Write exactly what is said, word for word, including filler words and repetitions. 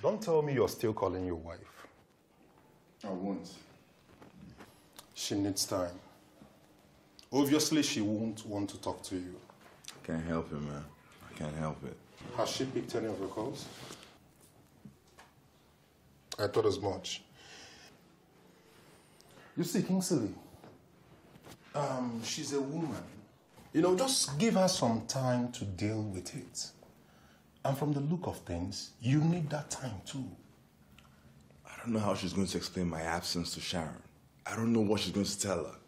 Don't tell me you're still calling your wife. I won't. She needs time. Obviously, she won't want to talk to you. I can't help it, man. I can't help it. Has she picked any of your calls? I thought as much. You see, Kingsley, um, she's a woman. You know, just give her some time to deal with it. And from the look of things, you need that time too. I don't know how she's going to explain my absence to Sharon. I don't know what she's going to tell her.